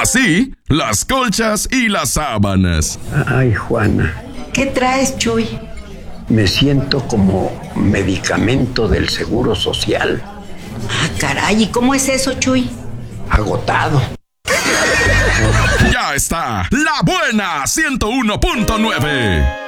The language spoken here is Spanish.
sí, las colchas y las sábanas. Ay, Juana. ¿Qué traes, Chuy? Me siento como medicamento del Seguro Social. Ah, caray, ¿y cómo es eso, Chuy? Agotado. Ya está, La Buena 101.9.